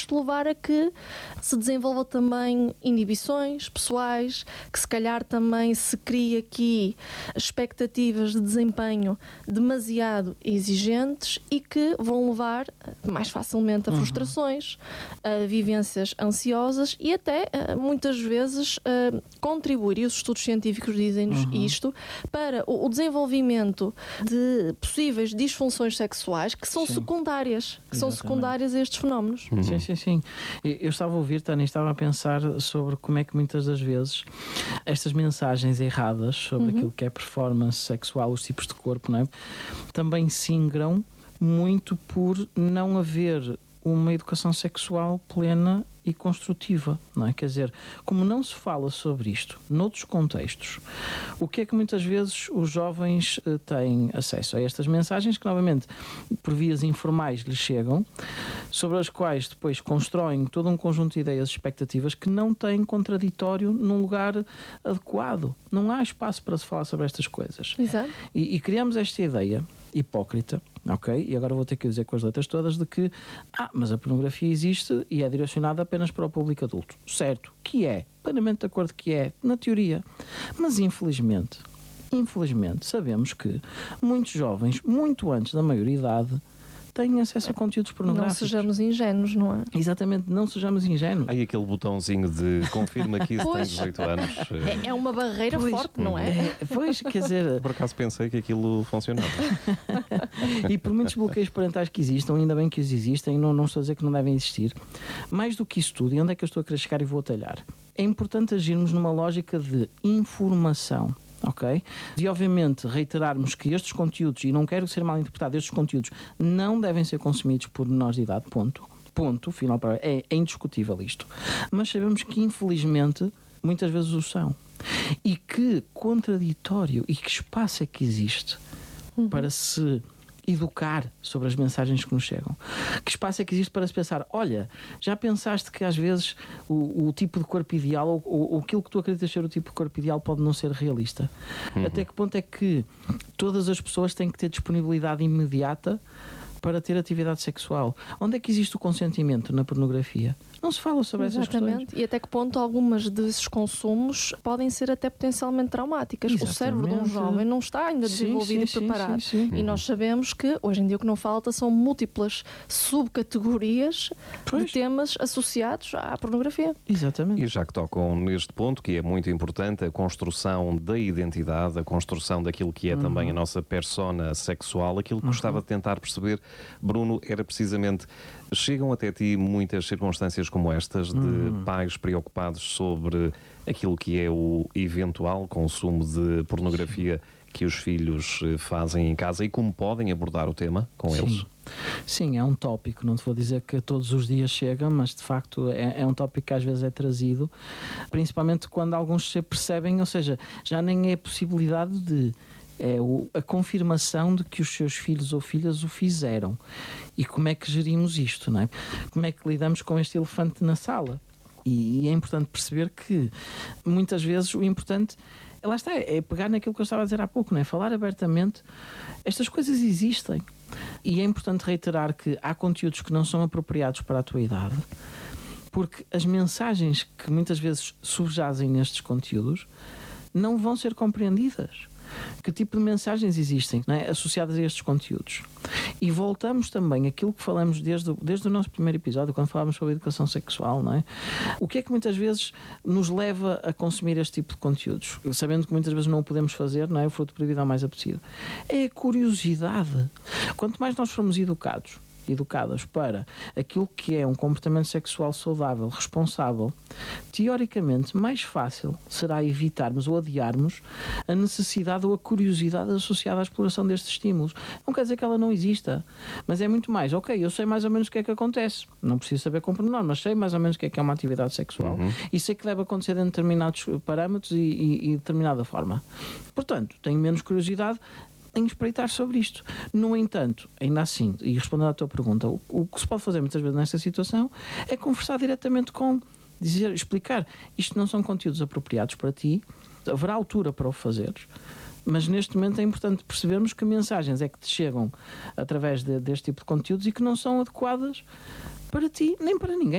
isto levar a que se desenvolva também inibições pessoais, que se calhar também se cria aqui expectativas de desempenho demasiado exigentes e que vão levar mais facilmente a frustrações, a vivências ansiosas e até muitas vezes contribuir, e os estudos científicos dizem-nos isto, para o desenvolvimento de possíveis disfunções sexuais que são secundárias, a estes fenómenos. Sim. Eu estava a ouvir, Tânia, estava a pensar sobre como é que muitas das vezes estas mensagens erradas sobre aquilo que é performance sexual, os tipos de corpo, não é? Também se ingram muito por não haver uma educação sexual plena e construtiva, não é? Quer dizer, como não se fala sobre isto noutros contextos, o que é que muitas vezes os jovens têm acesso a estas mensagens que novamente por vias informais lhes chegam, sobre as quais depois constroem todo um conjunto de ideias e expectativas que não têm contraditório num lugar adequado. Não há espaço para se falar sobre estas coisas. Exato. E criamos esta ideia hipócrita, ok? E agora vou ter que dizer com as letras todas de que mas a pornografia existe e é direcionada apenas para o público adulto. Certo, que é, plenamente de acordo que é, na teoria. Mas infelizmente, sabemos que muitos jovens, muito antes da maioridade, têm acesso a conteúdos pornográficos. Não sejamos ingênuos, não é? Exatamente, não sejamos ingênuos. Aí aquele botãozinho de confirma que isso tem 18 anos. É uma barreira forte, não é? Pois, quer dizer... Por acaso pensei que aquilo funcionava. E por muitos bloqueios parentais que existam, ainda bem que existem, não estou a dizer que não devem existir. Mais do que isso tudo, e onde é que eu estou a querer chegar e vou atalhar? É importante agirmos numa lógica de informação. Ok? E obviamente reiterarmos que estes conteúdos, e não quero ser mal interpretado, estes conteúdos não devem ser consumidos por menores de idade, ponto, final para é indiscutível isto. Mas sabemos que infelizmente muitas vezes o são. E que contraditório e que espaço é que existe para se educar sobre as mensagens que nos chegam? Que espaço é que existe para se pensar, olha, já pensaste que às vezes o tipo de corpo ideal ou aquilo que tu acreditas ser o tipo de corpo ideal pode não ser realista? Até que ponto é que todas as pessoas têm que ter disponibilidade imediata para ter atividade sexual? Onde é que existe o consentimento na pornografia? Não se fala sobre essas questões. E até que ponto algumas desses consumos podem ser até potencialmente traumáticas. Exatamente. O cérebro de um jovem não está ainda desenvolvido e preparado. Sim. E nós sabemos que hoje em dia o que não falta são múltiplas subcategorias de temas associados à pornografia. Exatamente. E já que tocam neste ponto, que é muito importante, a construção da identidade, a construção daquilo que é também a nossa persona sexual, aquilo que gostava de tentar perceber, Bruno, era precisamente, chegam até ti muitas circunstâncias como estas de pais preocupados sobre aquilo que é o eventual consumo de pornografia que os filhos fazem em casa e como podem abordar o tema com eles? Sim, é um tópico, não te vou dizer que todos os dias chega, mas de facto é um tópico que às vezes é trazido, principalmente quando alguns se percebem, ou seja, já nem é a possibilidade de a confirmação de que os seus filhos ou filhas o fizeram. E como é que gerimos isto, não é? Como é que lidamos com este elefante na sala? E é importante perceber que muitas vezes o importante lá está, é pegar naquilo que eu estava a dizer há pouco, não é? Falar abertamente. Estas coisas existem. E é importante reiterar que há conteúdos que não são apropriados para a tua idade, porque as mensagens que muitas vezes subjazem nestes conteúdos não vão ser compreendidas. Que tipo de mensagens existem, não é, associadas a estes conteúdos? E voltamos também àquilo que falamos desde o nosso primeiro episódio, quando falávamos sobre educação sexual, não é? O que é que muitas vezes nos leva a consumir este tipo de conteúdos? Sabendo que muitas vezes não o podemos fazer, não é? O fruto proibido ao mais apetecido. É a curiosidade. Quanto mais nós formos educadas para aquilo que é um comportamento sexual saudável, responsável, teoricamente mais fácil será evitarmos ou adiarmos a necessidade ou a curiosidade associada à exploração destes estímulos. Não quer dizer que ela não exista, mas é muito mais, ok, eu sei mais ou menos o que é que acontece, não preciso saber com pormenor, mas sei mais ou menos o que é uma atividade sexual e sei que deve acontecer em determinados parâmetros e determinada forma. Portanto, tenho menos curiosidade em espreitar sobre isto. No entanto, ainda assim, e respondendo à tua pergunta, o que se pode fazer muitas vezes nesta situação é conversar diretamente explicar, isto não são conteúdos apropriados para ti, haverá altura para o fazeres, mas neste momento é importante percebermos que mensagens é que te chegam através deste tipo de conteúdos e que não são adequadas para ti, nem para ninguém.